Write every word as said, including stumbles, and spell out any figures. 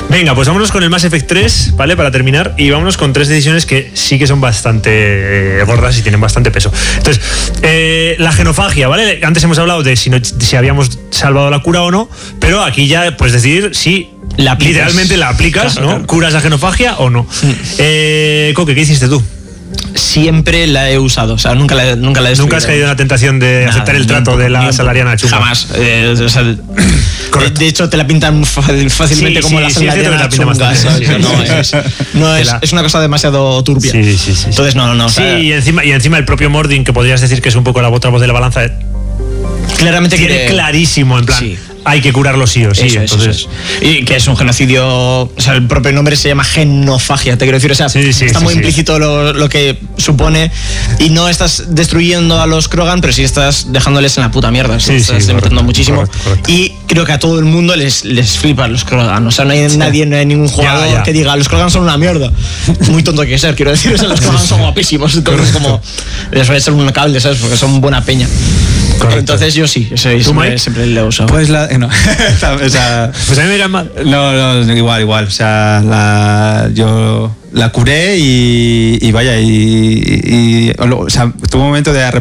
Venga, pues vámonos con el Mass Effect tres, ¿vale? Para terminar, y vámonos con tres decisiones que sí que son bastante eh, gordas y tienen bastante peso. Entonces, eh, la genofagia, ¿vale? Antes hemos hablado de si, no, si habíamos salvado la cura o no, pero aquí ya puedes decir si la literalmente la aplicas, claro, ¿no? Claro. ¿Curas la genofagia o no? Mm. Eh, Coque, ¿qué hiciste tú? Siempre la he usado, o sea, nunca la, nunca la he ¿Nunca has caído en la tentación de Nada, aceptar el trato de la salariana chunga? Jamás. Eh, o sea, de, de hecho, te la pintan fácilmente sí, como sí, la salariana sí, chunga. Sí, sí, no, es, no es, es una cosa demasiado turbia. Sí, sí, sí. Entonces, no, no, no. Sí, o sea, y, encima, y encima el propio Mordin, que podrías decir que es un poco la otra voz de la balanza, claramente tiene quiere... clarísimo, en plan... Sí. Hay que curarlo sí o sí. Eso, entonces... eso, eso. Y que es un genocidio, o sea, el propio nombre se llama genofagia, te quiero decir, o sea, sí, sí, está sí, muy sí. implícito lo, lo que supone, y no estás destruyendo a los Krogan, pero sí estás dejándoles en la puta mierda, sí, estás sí, limitando muchísimo. Correcto, correcto. Y creo que a todo el mundo les, les flipan los Krogan, o sea, no hay sí. nadie, no hay ningún jugador ya, ya. que diga, los Krogan son una mierda. Muy tonto que ser, quiero decir, o sea, los Krogan son guapísimos, entonces es como, les voy a echar un cable, ¿sabes? Porque son buena peña. Correcto. Entonces yo sí, ese, siempre, siempre le he usado. Pues la, no. O sea, pues a mí me cae mal. No, no, igual, igual. O sea, la, yo la curé y, y vaya, y, y, y o sea, tuvo un momento de arrepentimiento.